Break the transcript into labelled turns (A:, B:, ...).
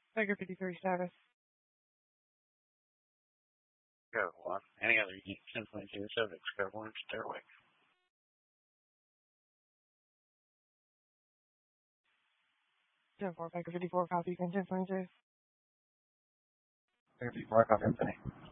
A: Tiger 53 status.
B: Go 1. Any other unit 10.2 subjects, go 1, stairway.
A: Ten 4, Tiger 54, copy, 10.2.
B: Tiger 54, copy, everything.